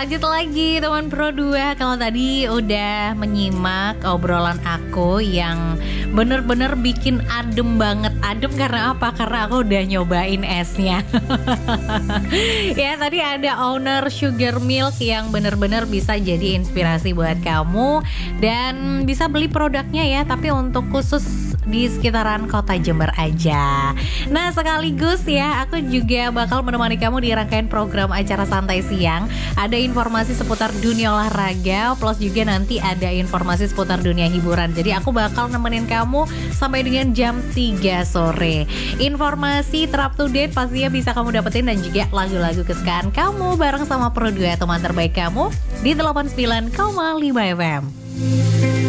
Lanjut lagi teman Pro 2. Kalau tadi udah menyimak obrolan aku yang bener-bener bikin adem banget. Adem karena apa? Karena aku udah nyobain esnya. Ya tadi ada owner Sugar Milk yang bener-bener bisa jadi inspirasi buat kamu. Dan bisa beli produknya ya, tapi untuk khusus di sekitaran kota Jember aja. Nah sekaligus ya, aku juga bakal menemani kamu di rangkaian program acara santai siang. Ada informasi seputar dunia olahraga, plus juga nanti ada informasi seputar dunia hiburan. Jadi aku bakal nemenin kamu sampai dengan jam 3 sore. Informasi terup to date pastinya bisa kamu dapetin, dan juga lagu-lagu kesukaan kamu bareng sama Pro 2, teman terbaik kamu di 89,5 FM.